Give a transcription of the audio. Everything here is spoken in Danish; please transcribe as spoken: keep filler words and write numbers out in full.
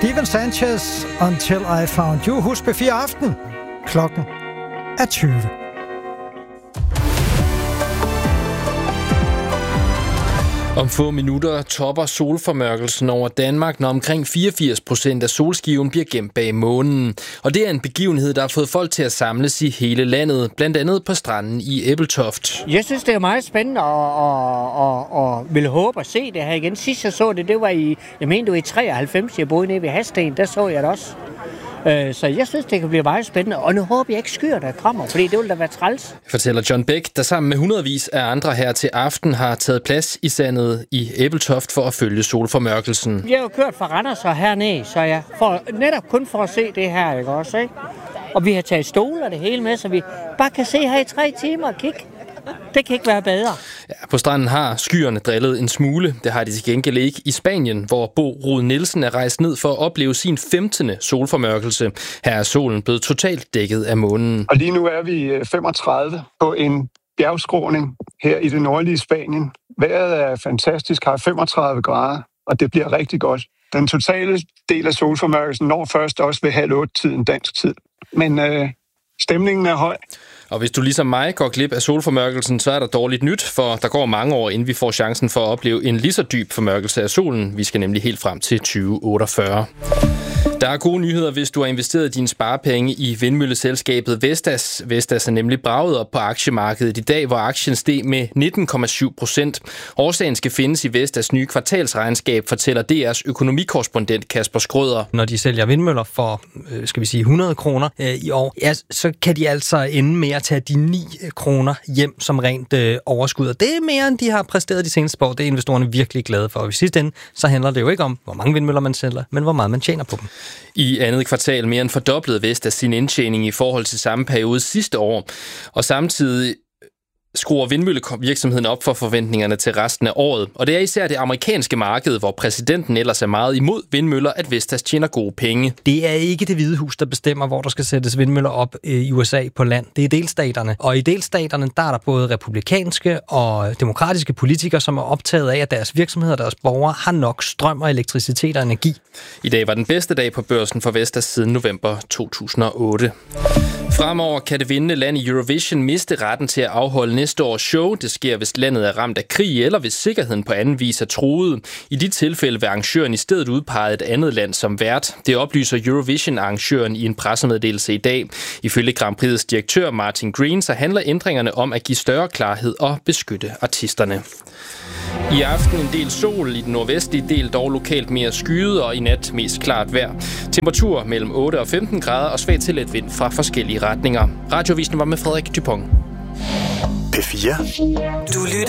Steven Sanchez, Until I Found You. Husk P fire Aften. Klokken er tyve. Om få minutter topper solformørkelsen over Danmark, når omkring fireogfirs procent af solskiven bliver gemt bag månen. Og det er en begivenhed, der har fået folk til at samles i hele landet, blandt andet på stranden i Ebeltoft. Jeg synes, det er meget spændende og, og, og, og vil håbe at se det her igen. Sidst jeg så det, det var i, jeg mener, det var i treoghalvfems, jeg boede nede ved Hasten, der så jeg det også. Så jeg synes, det kan blive meget spændende, og nu håber jeg ikke skyer, der kommer, fordi det vil da være træls. Fortæller John Bæk, der sammen med hundredvis af andre her til aften har taget plads i sandet i Ebeltoft for at følge solformørkelsen. Jeg har jo kørt fra Randers og hernede, så jeg får netop kun for at se det her, ikke også, ikke? Og vi har taget stole og det hele med, så vi bare kan se her i tre timer og kigge. Det kan ikke være bedre. Ja, på stranden har skyerne drillet en smule. Det har de til gengæld ikke i Spanien, hvor Bo Rud Nielsen er rejst ned for at opleve sin femtende solformørkelse. Her er solen blevet totalt dækket af månen. Og lige nu er vi femogtredive på en bjergskråning her i det nordlige Spanien. Vejret er fantastisk, har femogtredive grader, og det bliver rigtig godt. Den totale del af solformørkelsen når først også ved halv otte tiden dansk tid. Men øh, stemningen er høj. Og hvis du ligesom mig går glip af solformørkelsen, så er der dårligt nyt, for der går mange år, inden vi får chancen for at opleve en lige så dyb formørkelse af solen. Vi skal nemlig helt frem til tyve otteogfyrre. Der er gode nyheder, hvis du har investeret dine sparepenge i vindmølleselskabet Vestas. Vestas er nemlig braget op på aktiemarkedet i dag, hvor aktien steg med nitten komma syv procent. Årsagen skal findes i Vestas nye kvartalsregnskab, fortæller D R's økonomikorrespondent Kasper Skrøder. Når de sælger vindmøller for, skal vi sige, hundrede kroner øh, i år, ja, så kan de altså ende med at tage de ni kroner hjem som rent øh, overskud. Og det er mere, end de har præsteret de seneste år. Det er investorerne virkelig glade for. Og i sidste ende, så handler det jo ikke om, hvor mange vindmøller man sælger, men hvor meget man tjener på dem. I andet kvartal mere end fordoblede Vestas sin indtjening i forhold til samme periode sidste år, og samtidig skruer vindmøllevirksomheden op for forventningerne til resten af året. Og det er især det amerikanske marked, hvor præsidenten ellers er meget imod vindmøller, at Vestas tjener gode penge. Det er ikke Det Hvide Hus, der bestemmer, hvor der skal sættes vindmøller op i U S A på land. Det er delstaterne. Og i delstaterne, der er der både republikanske og demokratiske politikere, som er optaget af, at deres virksomheder og deres borgere har nok strøm og elektricitet og energi. I dag var den bedste dag på børsen for Vestas siden november to tusind og otte. Fremover kan det vindende land i Eurovision miste retten til at afholde næste års show. Det sker, hvis landet er ramt af krig, eller hvis sikkerheden på anden vis er truet. I de tilfælde vil arrangøren i stedet udpege et andet land som vært. Det oplyser Eurovision-arrangøren i en pressemeddelelse i dag. Ifølge Grand Prix's direktør Martin Green, så handler ændringerne om at give større klarhed og beskytte artisterne. I aften en del sol, i den nordvestlige del dog lokalt mere skyet, og i nat mest klart vejr. Temperatur mellem otte og femten grader og svag til let vind fra forskellige retninger. Radiovisen var med Frederik Dupont. P fire. Du lytter